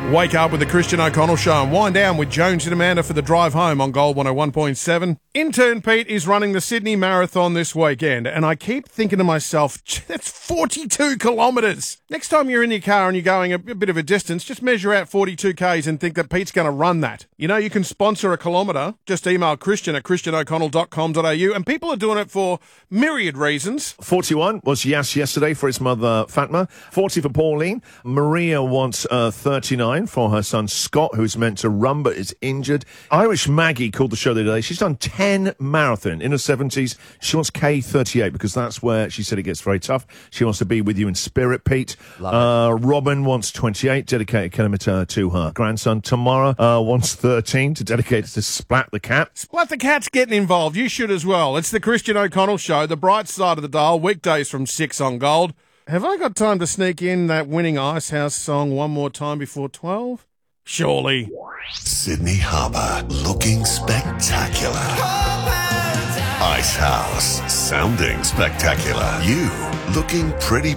Wake up with the Christian O'Connell Show and wind down with Jones and Amanda for the drive home on Gold 101.7. Intern Pete is running the Sydney Marathon this weekend, and I keep thinking to myself, that's 42 kilometres. Next time you're in your car and you're going a bit of a distance, just measure out 42 Ks and think that Pete's going to run that. You know, you can sponsor a kilometre. Just email Christian at christianoconnell.com.au, and people are doing it for myriad reasons. 41 was Yas yesterday for his mother, Fatma. 40 for Pauline. Maria wants 39 for her son, Scott, who's meant to run but is injured. Irish Maggie called the show the other day. She's done 10 marathon in her 70s. She wants K38 because that's where she said it gets very tough. She wants to be with you in spirit, Pete. Robin wants 28, dedicated kilometre to her grandson. Tamara wants 13 to dedicate it to Splat the cat. Splat the cat's getting involved. You should as well. It's the Christian O'Connell Show, the bright side of the dial, weekdays from 6 on Gold. Have I got time to sneak in that winning Icehouse song one more time before 12? Surely. Sydney Harbour, looking spectacular. Icehouse, sounding spectacular. You, looking pretty